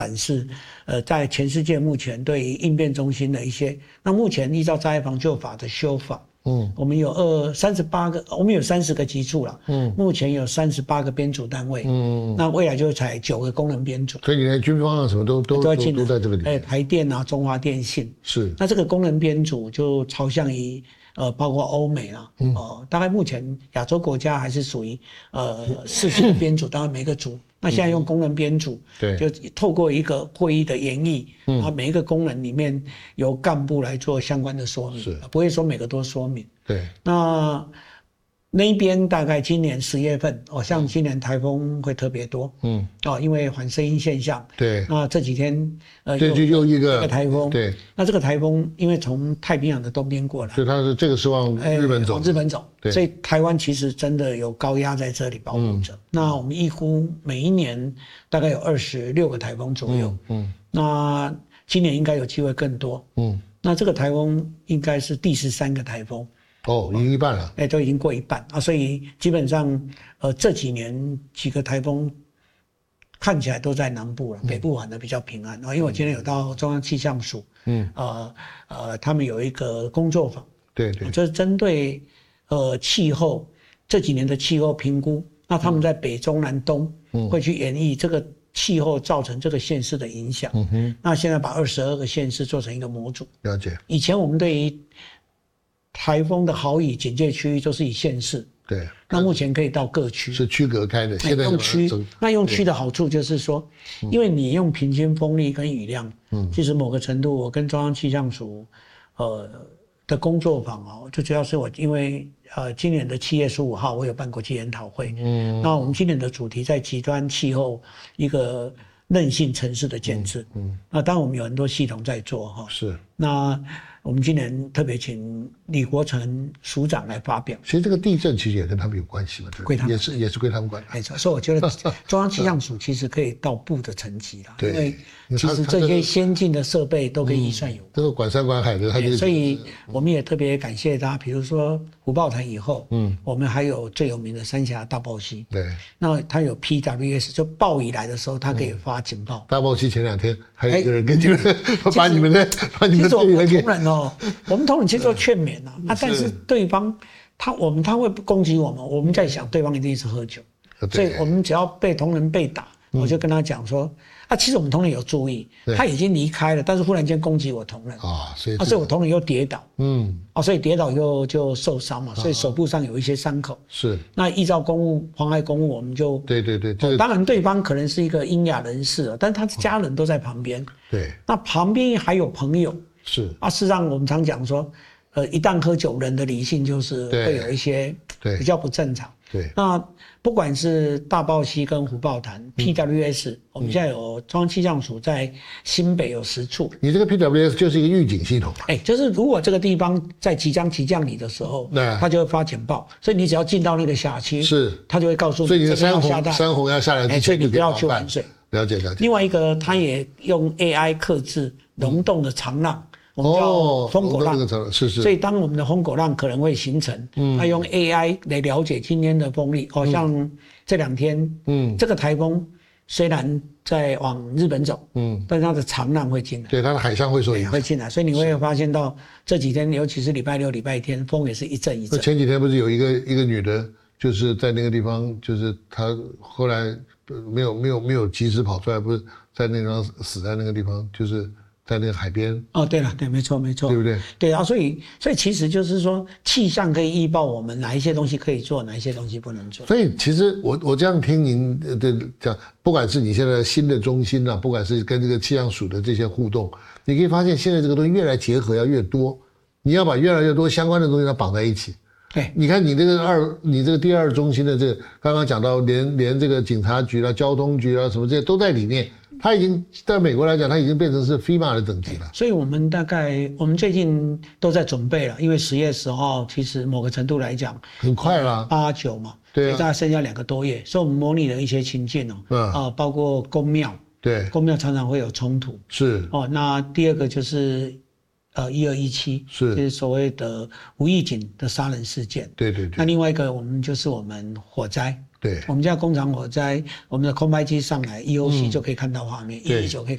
在全世界目前对于应变中心的一些，那目前依照灾害防救法的修法，我们有38个，我们有30个级处了，目前有38个编组单位，那未来就采9个功能编组， 所以你的军方啊什么都在这个里面， 台电啊、中华电信是， 那这个功能编组就朝向于包括欧美啦，大概目前亚洲国家还是属于世界的编组，当然每个组。那现在用功能编组， 对， 就透过一个会议的演绎，然后每一个功能里面由干部来做相关的说明，不会说每个都说明。 对， 那一边大概今年10月份，像今年台风会特别多，因为反声音现象。 对， 那这几天对，就又一个台风。 对， 那这个台风因为从太平洋的东边过来， 所以它是这个是往日本走， 往日本走，所以台湾其实真的有高压在这里保护着。那我们预估每一年大概有26个台风左右，那今年应该有机会更多，那这个台风应该是第13个台风。 已经一半了， 都已经过一半啊，所以基本上这几年几个台风看起来都在南部了，北部反而比较平安啊。因为我今天有到中央气象署，他们有一个工作坊， 对， 就是针对气候这几年的气候评估，那他们在北中南东会去演绎这个气候造成这个县市的影响。那现在把22个县市做成一个模组， 了解。 以前我们对于台风的豪雨警戒区域都是以县市， 对， 那目前可以到各区， 是区隔开的。现在用区，那用区的好处就是说，因为你用平均风力跟雨量，其实某个程度，我跟中央气象署的工作坊最主要是我因为今年的7月15号我有办国际研讨会，那我们今年的主题在极端气候一个韧性城市的建制，那当然我们有很多系统在做是， 那我们今年特别请李国成署长来发表。 其实这个地震其实也跟他们有关系嘛， 归他们也是归他们管。 没错，所以我觉得中央气象署其实可以到部的层级啦， 对， 因为其实这些先进的设备都跟预算有关。 这个管山管海的， 所以我们也特别感谢他，比如说虎豹潭以后，我们还有最有名的三峡大豹溪， 对， 那它有 PWS， 就暴雨来的时候，它可以发警报。 大豹溪前2天还有一个人跟你们把你们的队员给。我们同仁其实都劝勉但是对方他会攻击我们，我们在想对方一定是喝酒，所以我们只要被同仁被打，我就跟他讲说其实我们同仁有注意，他已经离开了，但是忽然间攻击我同仁所以我同仁又跌倒，所以跌倒就受伤嘛，所以手部上有一些伤口。 是，那依照公务妨害公务，我们就对， 当然对方可能是一个英雅人士，但是他的家人都在旁边， 对， 那旁边还有朋友。 是事实上我们常讲说，一旦喝酒，人的理性就是会有一些比较不正常。 对， 那不管是大豹溪跟虎豹潭 PWS，我们现在有中央气象署在新北有10处。 你这个 PWS 就是一个预警系统嘛？ 就是如果这个地方在即将起降雨的时候，它就会发警报，所以你只要进到那个辖区，它就会告诉你， 所以你的山洪要下来之前， 所以你不要去玩水。 了解。 另外一个，它也用 AI 克制溶洞的长浪。我们叫风狗浪，所以当我们的风狗浪可能会形成，它用 AI 来了解今天的风力，像这2天，这个台风虽然在往日本走，但是它的长浪会进来， 对，它的海上会受影响， 会进来，所以你会发现到这几天，尤其是礼拜6、礼拜天，风也是一阵一阵。 前几天不是有一个女的，就是在那个地方，就是她后来没有及时跑出来，不是在那地方死在那个地方，就是在那个海边。 对了，对，没错，对不对？ 对啊，所以其实就是说，气象可以预报我们哪一些东西可以做，哪一些东西不能做。 所以其实我这样听您的讲，不管是你现在新的中心不管是跟这个气象署的这些互动，你可以发现现在这个东西越来结合要越多，你要把越来越多相关的东西要绑在一起。 对， 你看你这个第2中心的这个，刚刚讲到连这个警察局啦、交通局啦什么这些都在里面。它已经在美国来讲，它已经变成是 FEMA 的等级了。 所以我们最近都在准备了，因为10月10号其实某个程度来讲很快了 ，8、9嘛， 对， 大概剩下2个多月，所以我们模拟了一些情境包括公庙， 对， 公庙常常会有冲突， 是那第2个就是1217， 是就是所谓的无预警的杀人事件， 对。 那另外一个就是我们火灾。 对， 我们家工厂火灾，我们的空拍机上来 EOC 就可以看到画面，119可以